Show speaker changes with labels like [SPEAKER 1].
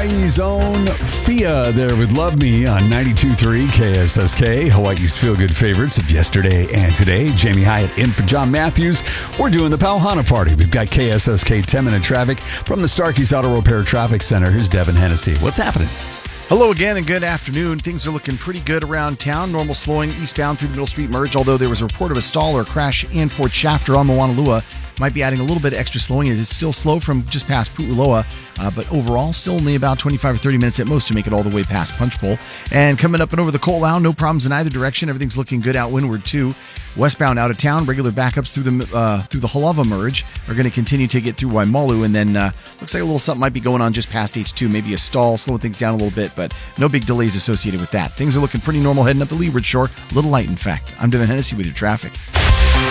[SPEAKER 1] Hawaii's own Fia there with Love Me on 92.3 KSSK, Hawaii's feel-good favorites of yesterday and today. Jamie Hyatt in for John Matthews. We're doing the Pauhana Party. We've got KSSK 10-minute traffic from the Starkey's Auto Repair Traffic Center. Here's Devin Hennessy. What's happening?
[SPEAKER 2] Hello again and good afternoon. Things are looking pretty good around town. Normal slowing eastbound through the Middle Street Merge, although there was a report of a stall or a crash in Fort Shafter on Moanalua. Might be adding a little bit of extra slowing. It is still slow from just past Pu'uloa, but overall still only about 25 or 30 minutes at most to make it all the way past Punch Bowl. And coming up and over the Ko'olau, no problems in either direction. Everything's looking good out windward too. Westbound out of town, regular backups through the Halava Merge are going to continue to get through Waimalu, and then looks like a little something might be going on just past H2, maybe a stall, slowing things down a little bit, but no big delays associated with that. Things are looking pretty normal heading up the Leeward Shore, a little light in fact. I'm Devin Hennessy with your traffic.